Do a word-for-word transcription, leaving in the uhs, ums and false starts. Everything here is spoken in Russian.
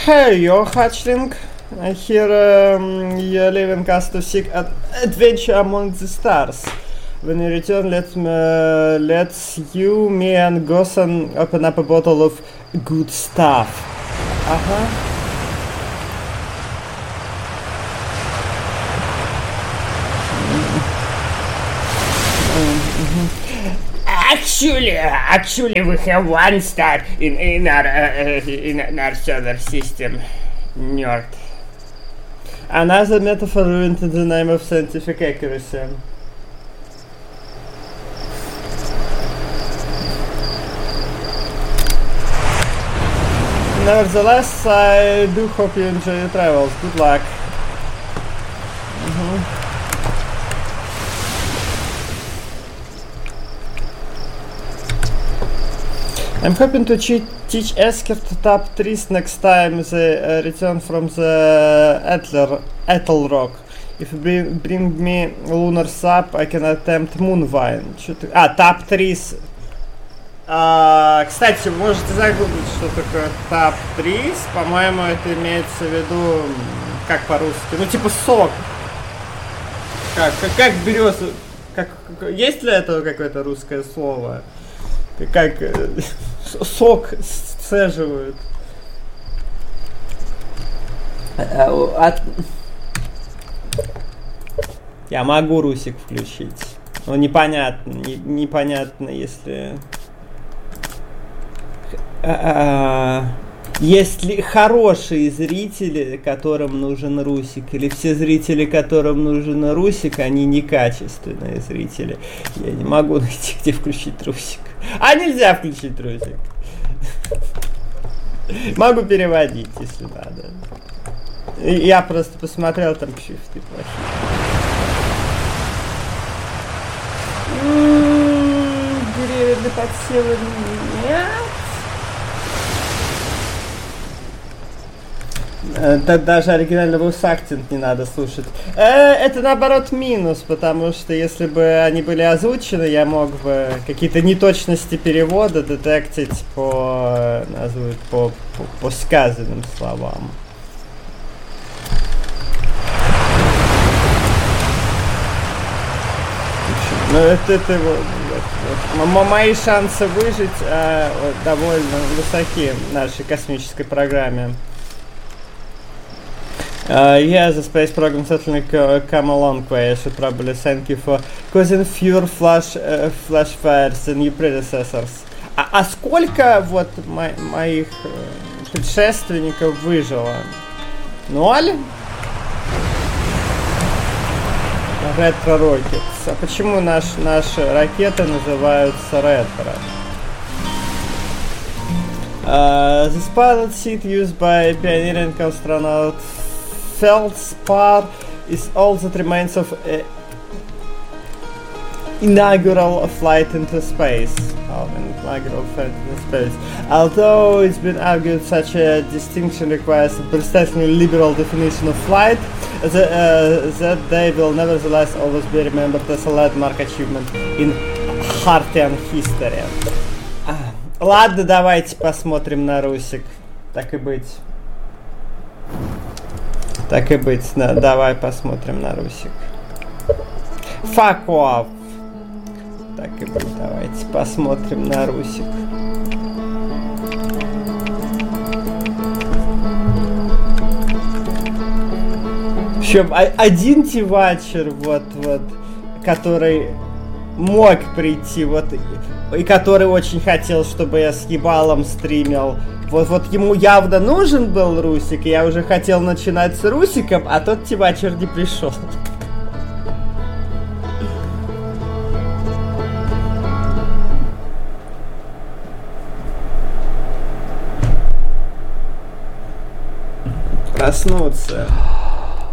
Hey, yo, hatchling. I hear um, you're leaving us to seek ad- adventure among the stars. When you return, let uh, let's you, me, and Gosan open up a bottle of good stuff. Uh-huh. Actually, actually, we have one star in in our uh, in, in our solar system. Nerd. Another metaphor ruined in the name of scientific accuracy. Nevertheless, I do hope you enjoy your travels. Good luck. Mm-hmm. I'm hoping to che- teach Esker to tap trees next time they uh, return from the Atler, Atel Rock. If you bring, bring me lunar sap, I can attempt Moonvine. А, tap trees. А, кстати, можете загуглить, что такое tap trees. По-моему, это имеется в виду, как по-русски, ну типа сок. Как, как, как береза. Как, как, есть для этого какое-то русское слово? Как э, сок сцеживают. От... Я могу Русик включить. Но непонятно, не, непонятно, если... А, есть ли хорошие зрители, которым нужен Русик, или все зрители, которым нужен Русик, они некачественные зрители. Я не могу найти, где включить Русик. А нельзя включить Русик. Могу переводить, если надо. Я просто посмотрел, там шрифты плохие. Деревья для подсева нет. Даже оригинальный voice-acting не надо слушать. Э, это наоборот минус, потому что если бы они были озвучены, я мог бы какие-то неточности перевода детектить по, назвать, по, по, по сказанным словам. Ну это, это вот, вот, вот. Мои шансы выжить э, вот, довольно высоки в нашей космической программе. Uh, yeah, the space program certainly co- come a long way. I should probably thank you for causing fewer flash, uh, flash fires than your predecessors. А, а сколько вот мо- моих uh, предшественников выжило? Ноль? Ретро Rockets. А почему наш, наши ракеты называются ретро? Uh, the pilot seat used by pioneering astronaut Feldspar is all that remains of uh, inaugural flight into space. Oh, inaugural flight into space. Although it's been argued such a distinction requires a precisely liberal definition of flight, the, uh, that they will nevertheless always be remembered as a landmark achievement in Hartian history. Ah, ладно, давайте посмотрим на Русик. Так и быть. Так и быть, да, давай посмотрим на Русик. Fuck off. Так и быть, давайте посмотрим на Русик. Еще один тивачер, вот, вот, который мог прийти, вот, и который очень хотел, чтобы я с ебалом стримил. Вот, вот ему явно нужен был Русик, и я уже хотел начинать с Русиком, а тот тивачер не пришел. Проснуться.